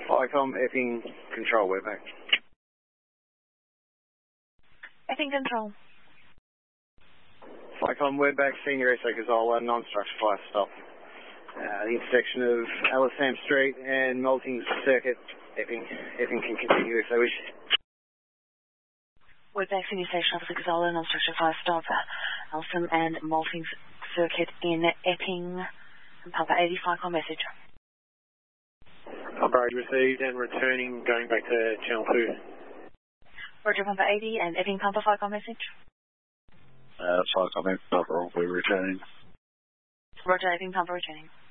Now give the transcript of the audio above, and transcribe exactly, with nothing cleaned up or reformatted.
Ficom, Epping Control, we're back. Epping Control. Ficom, we're back, Senior S A Cazzola, non-structure fire stop. Uh, the intersection of Alisam Street and Maltings Circuit. Epping, Epping can continue if they wish. We're back, Senior Station Officer Cazzola, non-structure fire stop. Alisam and Maltings Circuit in Epping. Papa eighty, Ficom message. Papa eighty received and returning, going back to channel two. Roger, Papa eighty and Epping Papa Ficom message. Uh, Ficom, Papa, we're returning. Roger, Epping Papa returning.